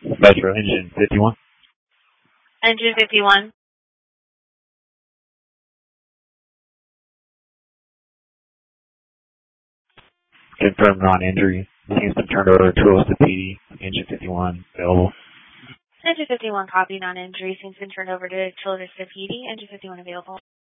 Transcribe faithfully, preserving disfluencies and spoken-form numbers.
Metro engine fifty-one. Engine fifty-one. Confirmed non-injury. He's been turned over to Tulsa P D. Engine fifty-one available. Engine fifty-one copy, non-injury. Seems been turned over to Tulsa P D. Engine fifty-one available.